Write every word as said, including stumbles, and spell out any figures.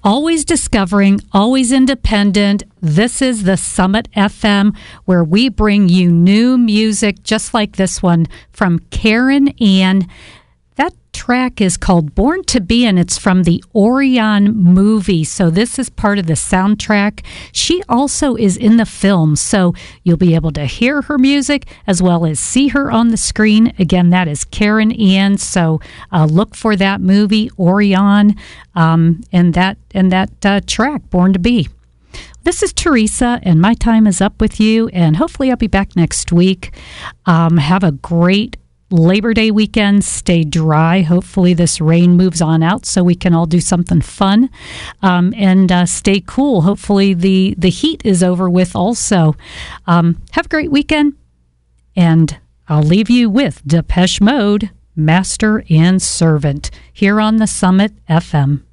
Always discovering, always independent. This is the Summit F M, where we bring you new music just like this one from Karen Ann. That track is called Born to Be, and it's from the Orion movie. So this is part of the soundtrack. She also is in the film, so you'll be able to hear her music as well as see her on the screen. Again, that is Karen Ann. So uh, look for that movie, Orion, um, and that and that uh, track, Born to Be. This is Teresa, and my time is up with you, and hopefully I'll be back next week. Um, have a great Labor Day weekend. Stay dry. Hopefully this rain moves on out so we can all do something fun, um, and uh, stay cool. Hopefully the, the heat is over with also. Um, have a great weekend, and I'll leave you with Depeche Mode, Master and Servant, here on the Summit F M.